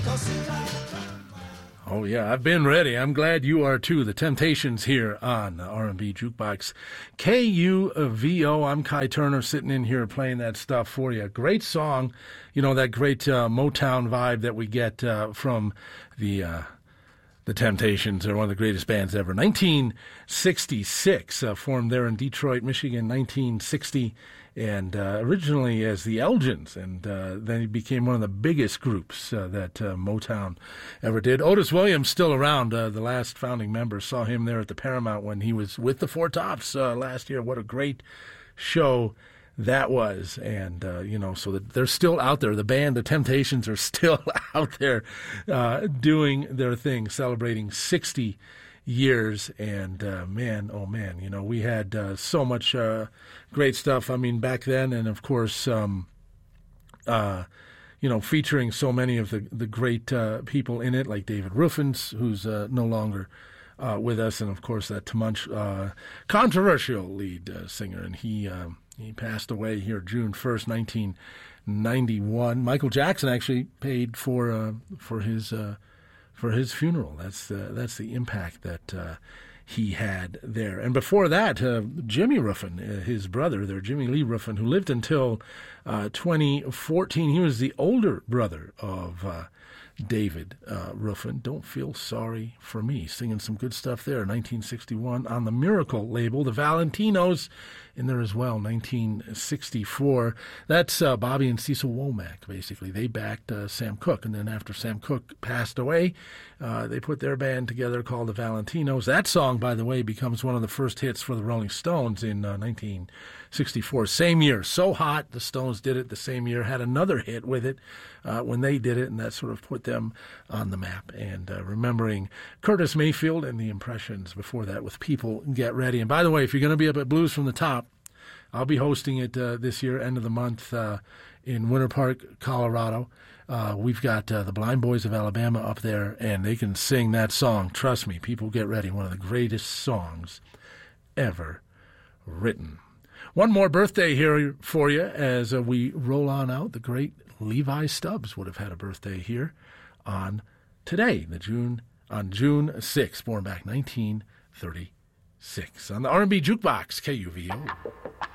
Oh, yeah, I've been ready. I'm glad you are, too. The Temptations here on R&B Jukebox. KUVO, I'm Kai Turner sitting in here playing that stuff for you. Great song, you know, that great Motown vibe that we get from the Temptations. They're one of the greatest bands ever. 1966, formed there in Detroit, Michigan, 1960. And originally as the Elgins, and then he became one of the biggest groups that Motown ever did. Otis Williams still around. The last founding member, saw him there at the Paramount when he was with the Four Tops last year. What a great show that was. And, you know, so that they're still out there. The band, the Temptations, are still out there doing their thing, celebrating 60 years. And man, oh man, you know, we had so much great stuff. I mean, back then, and of course, you know, featuring so many of the great people in it, like David Ruffins, who's no longer with us, and of course that controversial lead singer, and he passed away here June 1st, 1991. Michael Jackson actually paid for his funeral. That's the impact that he had there. And before that, Jimmy Ruffin, his brother there, Jimmy Lee Ruffin, who lived until 2014. He was the older brother of David Ruffin. Don't Feel Sorry for Me, singing some good stuff there. 1961 on the Miracle label. The Valentinos in there as well. 1964. That's Bobby and Cecil Womack, basically. They backed Sam Cooke, and then after Sam Cooke passed away, they put their band together called the Valentinos. That song, by the way, becomes one of the first hits for the Rolling Stones in 1964. Same year. So Hot, the Stones did it the same year, had another hit with it when they did it, and that sort of put them on the map. And remembering Curtis Mayfield and the Impressions before that with People Get Ready. And by the way, if you're going to be up at Blues from the Top, I'll be hosting it this year, end of the month, in Winter Park, Colorado. We've got the Blind Boys of Alabama up there, and they can sing that song. Trust me, People Get Ready, one of the greatest songs ever written. One more birthday here for you as we roll on out. The great Levi Stubbs would have had a birthday here on today, June 6th, born back 1936. On the R&B Jukebox, KUVO.